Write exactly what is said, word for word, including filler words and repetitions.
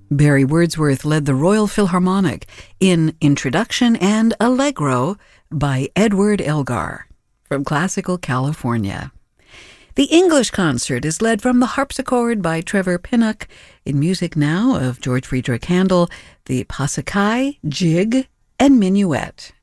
Barry Wordsworth led the Royal Philharmonic in Introduction and Allegro by Edward Elgar from Classical California. The English concert is led from the harpsichord by Trevor Pinnock. In music now of George Friedrich Handel, the Pasacai, Jig, and Minuet.